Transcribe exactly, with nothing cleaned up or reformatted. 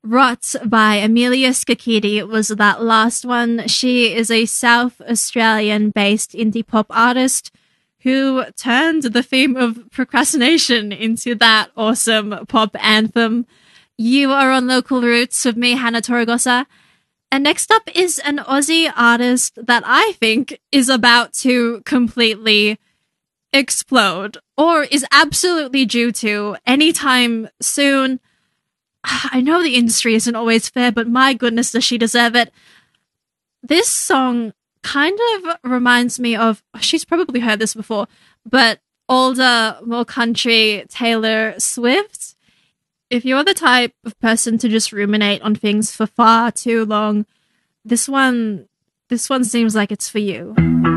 Rot by Amelia Skakidi was that last one. She is a South Australian-based indie pop artist who turned the theme of procrastination into that awesome pop anthem. You are on Local Roots with me, Hannah Torregosa. And next up is an Aussie artist that I think is about to completely explode, or is absolutely due to anytime soon. I know the industry isn't always fair, but my goodness, does she deserve it. This song kind of reminds me of, she's probably heard this before, but older, more country Taylor Swift. If you're the type of person to just ruminate on things for far too long, this one, this one seems like it's for you.